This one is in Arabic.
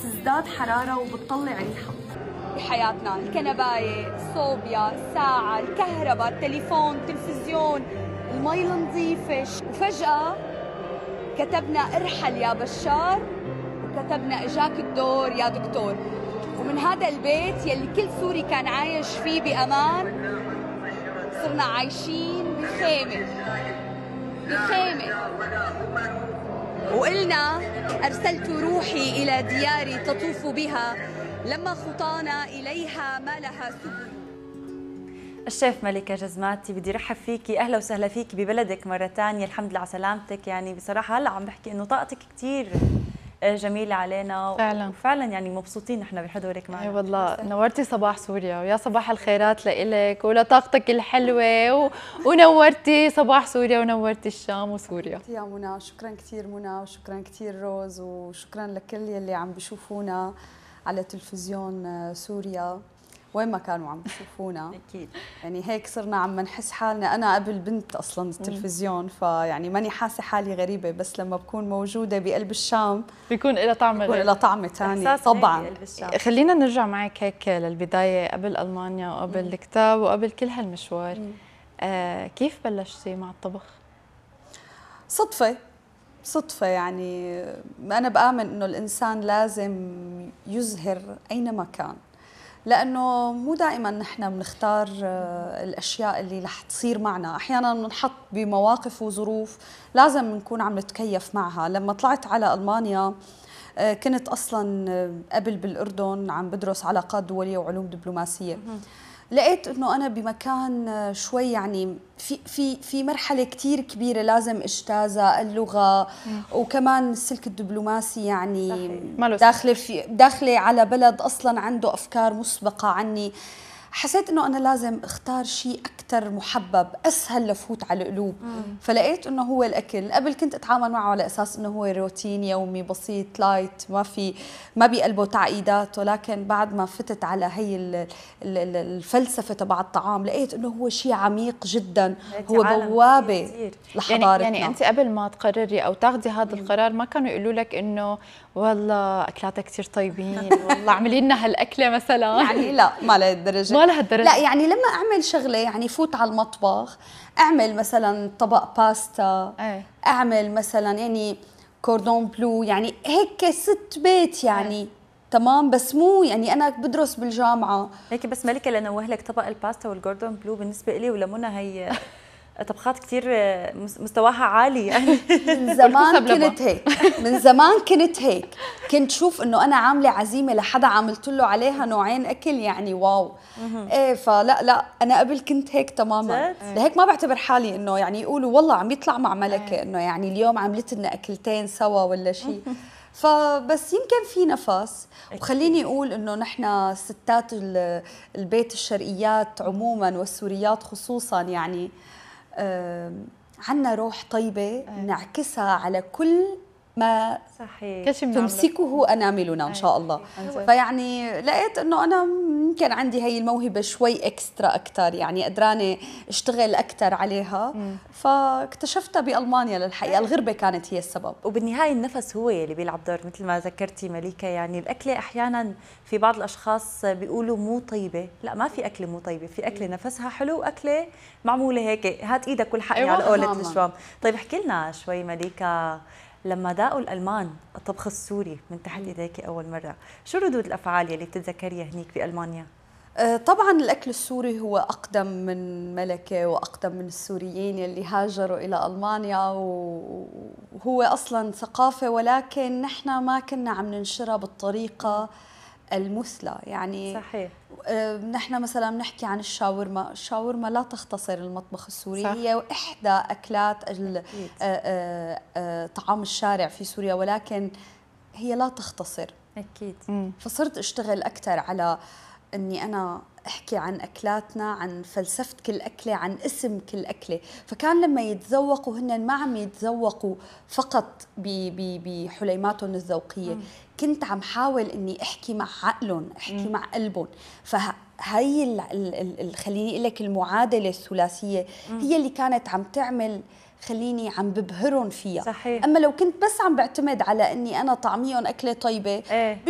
بتزداد حرارة وبتطلع ريحة. بحياتنا الكنباية، الصوبيا، الساعة، الكهرباء، التليفون، التلفزيون، المي النظيفة، وفجأة كتبنا ارحل يا بشار، وكتبنا اجاك الدور يا دكتور. ومن هذا البيت يلي كل سوري كان عايش فيه بأمان صرنا عايشين بخيمة وقلنا أرسلت روحي إلى دياري تطوف بها لما خطانا إليها ما لها سبل. الشيف ملكة جزماتي، بدي رحب فيكي، اهلا وسهلا فيكي ببلدك مره ثانيه، الحمد لله على سلامتك. يعني بصراحه هلا عم بحكي انه طاقتك كثير جميله علينا فعلا وفعلا يعني مبسوطين نحن بحضورك معنا. اي والله نورتي صباح سوريا، ويا صباح الخيرات لإلك ولطاقتك الحلوه ونورتي صباح سوريا ونورتي الشام وسوريا. يا منى شكرا كثير منى، وشكرا كثير روز، وشكرا لكل يلي عم بيشوفونا على تلفزيون سوريا وين ما كانوا عم بيشوفونا. اكيد يعني هيك صرنا عم نحس حالنا، انا قبل بنت اصلا التلفزيون، فيعني ماني حاسه حالي غريبه، بس لما بكون موجوده بقلب الشام بيكون لها طعم غير، بيكون لها طعم ثاني طبعا. خلينا نرجع معك هيك للبدايه، قبل المانيا وقبل الكتاب وقبل كل هالمشوار. كيف بلشتي مع الطبخ؟ صدفة يعني. أنا بآمن إنه الإنسان لازم يزهر أينما كان، لأنه مو دائما نحن بنختار الأشياء اللي رح تصير معنا، أحيانا بنحط بمواقف وظروف لازم نكون عم نتكيف معها. لما طلعت على ألمانيا كنت أصلا قبل بالأردن عم بدرس علاقات دولية وعلوم دبلوماسية. لقيت انه انا بمكان شوي يعني في مرحله كثير كبيره لازم اجتازها، اللغه وكمان السلك الدبلوماسي، يعني داخله على بلد اصلا عنده افكار مسبقه عني. حسيت انه انا لازم اختار شيء اكثر محبب، اسهل لفوت على القلوب. فلقيت انه هو الاكل. قبل كنت اتعامل معه على اساس انه هو روتين يومي بسيط لايت، ما بقلبه تعقيدات، ولكن بعد ما فتت على هي الفلسفه تبع الطعام لقيت انه هو شيء عميق جدا، هو بوابه لحضارتنا. يعني انت قبل ما تقرري او تاخذي هذا القرار ما كانوا يقولوا لك انه والله اكلاتها كثير طيبين، والله اعملي لنا هالاكله مثلا؟ يعني لا ما لهالدرجه، ما لهالدرجه. لا يعني لما اعمل شغله، يعني فوت على المطبخ اعمل مثلا طبق باستا، اعمل مثلا يعني كوردون بلو، يعني هيك ست بيت يعني تمام، بس مو يعني انا بدرس بالجامعه هيك. بس ملكه لنوه لك طبق الباستا والجوردون بلو بالنسبه لي ولمنى هي طبخات كثير مستواها عالي يعني. من زمان كنت هيك، من زمان كنت هيك، كنت شوف انه انا عامله عزيمه لحدا عملت له عليها نوعين اكل يعني واو. ايه فلا انا قبل كنت هيك تماما، لهيك ما بعتبر حالي انه يعني يقولوا والله عم يطلع مع ملكه انه يعني اليوم عملت لنا اكلتين سوا ولا شيء. فبس يمكن في نفس. وخليني اقول انه نحن ستات البيت الشرقيات عموما والسوريات خصوصا يعني عنا روح طيبة نعكسها على كل ما صحيح تمسكه أناملنا إن شاء الله. فيعني لقيت أنه أنا يمكن عندي هي الموهبة شوي إكسترا أكتر، يعني قدرانة أشتغل أكتر عليها. فاكتشفتها بألمانيا للحقيقة، الغربة كانت هي السبب. وبالنهاية النفس هو اللي بيلعب دور مثل ما ذكرتي مليكة. يعني الأكلة أحيانا في بعض الأشخاص بيقولوا مو طيبة، لا ما في أكلة مو طيبة، في أكلة نفسها حلو وأكلة معمولة هيك هات إيدك والحقني على قولة الشوام. طيب احكي لنا شوي مليكة، لما داقوا الألمان الطبخ السوري من تحت إيديك أول مرة، شو ردود الأفعال يلي بتتذكريها هنيك بألمانيا؟ طبعا الأكل السوري هو أقدم من ملكة وأقدم من السوريين يلي هاجروا إلى ألمانيا، وهو أصلا ثقافة، ولكن نحن ما كنا عم ننشرها بالطريقة المثلى. يعني صحيح. نحن مثلا بنحكي عن الشاورما لا تختصر المطبخ السوري، صح. هي إحدى أكلات طعام الشارع في سوريا، ولكن هي لا تختصر. أكيد. فصرت أشتغل أكثر على أني أنا أحكي عن أكلاتنا، عن فلسفة كل أكلة، عن اسم كل أكلة. فكان لما يتذوقوا هن ما عم يتذوقوا فقط بحليماتهم الذوقية، كنت عم حاول أني أحكي مع عقلهم، أحكي مع قلبهم. فهي خليني أقول لك المعادلة الثلاثية هي اللي كانت عم تعمل، خليني عم ببهرهم فيها. صحيح. أما لو كنت بس عم بعتمد على أني أنا طعميهم أكلة طيبة